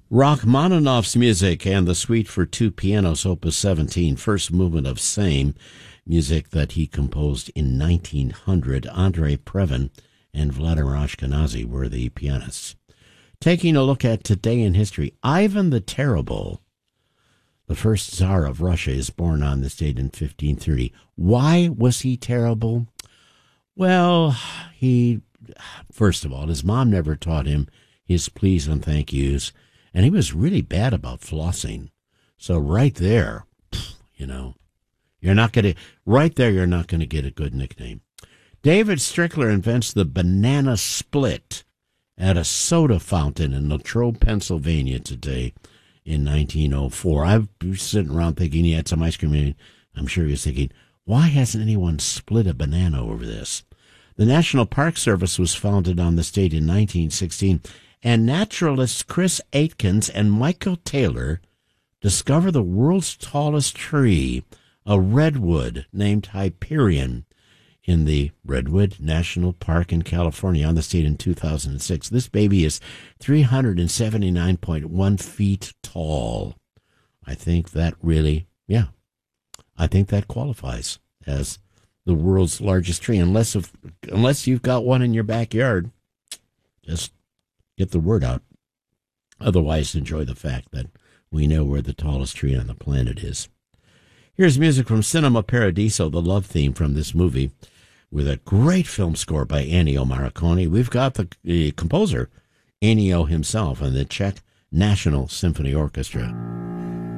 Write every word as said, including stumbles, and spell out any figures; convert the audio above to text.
Rachmaninoff's music and the Suite for Two Pianos, Opus seventeen, first movement of Same, music that he composed in nineteen hundred. Andrei Previn and Vladimir Ashkenazy were the pianists. Taking a look at today in history, Ivan the Terrible, the first Tsar of Russia, is born on this date in fifteen thirty. Why was he terrible? Well, he, first of all, his mom never taught him his please and thank yous, and he was really bad about flossing. So right there, you know, you're not going to, right there, you're not going to get a good nickname. David Strickler invents the banana split at a soda fountain in Latrobe, Pennsylvania today in nineteen oh four. I was sitting around thinking he had some ice cream, and I'm sure he was thinking, why hasn't anyone split a banana over this? The National Park Service was founded on this date in nineteen sixteen, and naturalists Chris Aitkins and Michael Taylor discover the world's tallest tree, a redwood named Hyperion, in the Redwood National Park in California on this date in two thousand six. This baby is three hundred seventy-nine point one feet tall. I think that really, yeah, I think that qualifies as the world's largest tree, unless if, unless you've got one in your backyard. Just get the word out. Otherwise, enjoy the fact that we know where the tallest tree on the planet is. Here's music from Cinema Paradiso, the love theme from this movie, with a great film score by Ennio Morricone. We've got the, the composer, Ennio himself, and the Czech National Symphony Orchestra.